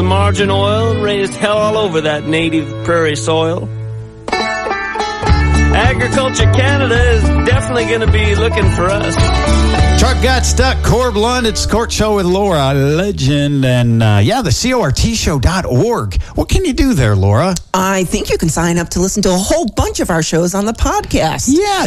of margin oil and raised hell all over that native prairie soil. Agriculture Canada is definitely going to be looking for us. Truck got stuck. Corb Lund. It's Court Show with Laura Legend. And the CORTshow.org. What can you do there, Laura? I think you can sign up to listen to a whole bunch of our shows on the podcast.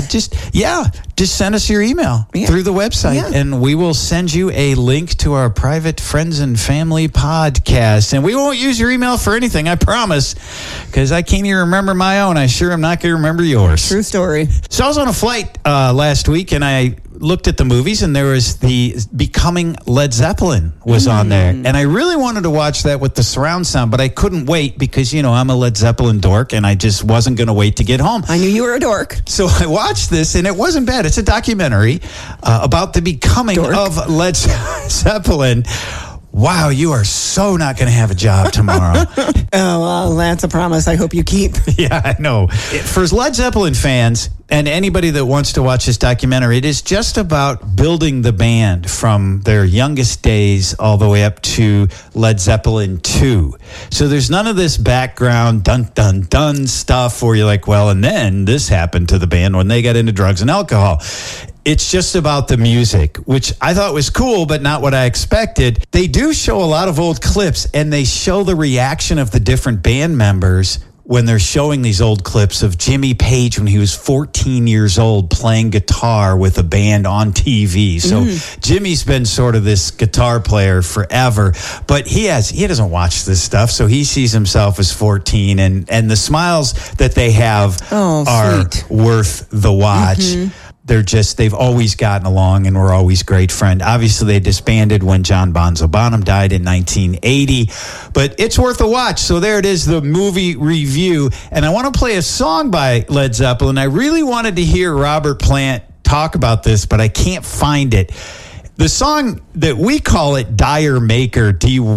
Just send us your email through the website, and we will send you a link to our private friends and family podcast. And we won't use your email for anything, I promise, because I can't even remember my own. I sure am not going to remember yours. True story. So I was on a flight last week, and I looked at the movies, and there was the Becoming Led Zeppelin was on there. And I really wanted to watch that with the surround sound, but I couldn't wait because, I'm a Led Zeppelin dork, and I just wasn't going to wait to get home. I knew you were a dork. So I watched this, and it wasn't bad. It's a documentary about the becoming of Led Zeppelin. Wow, you are so not going to have a job tomorrow. Oh, well, that's a promise I hope you keep. Yeah, I know. For Led Zeppelin fans and anybody that wants to watch this documentary, it is just about building the band from their youngest days all the way up to Led Zeppelin 2. So there's none of this background dun stuff where you're like, well, and then this happened to the band when they got into drugs and alcohol. It's just about the music, which I thought was cool, but not what I expected. They do show a lot of old clips, and they show the reaction of the different band members when they're showing these old clips of Jimmy Page when he was 14 years old playing guitar with a band on TV. So Jimmy's been sort of this guitar player forever, but he doesn't watch this stuff, so he sees himself as 14, and the smiles that they have are worth the watch. They've always gotten along and were always great friends. Obviously, they disbanded when John Bonzo Bonham died in 1980, but it's worth a watch. So there it is, the movie review. And I want to play a song by Led Zeppelin. I really wanted to hear Robert Plant talk about this, but I can't find it. The song that we call it Dire Maker,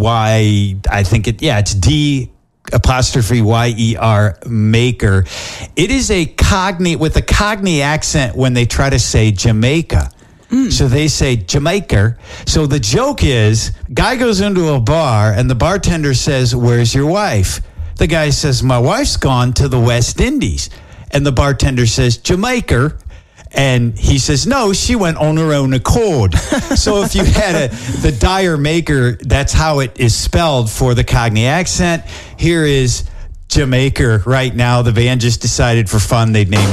D-Y, I think it's D apostrophe Y-E-R Maker. It is a Cockney with a Cockney accent when they try to say Jamaica. So they say Jamaica. So the joke is, guy goes into a bar and the bartender says, "Where's your wife?" The guy says, "My wife's gone to the West Indies." And the bartender says, "Jamaica." And he says, "No, she went on her own accord." So if you had the Dire Maker, that's how it is spelled for the Cockney accent. Here is Jamaica right now. The band just decided for fun they'd name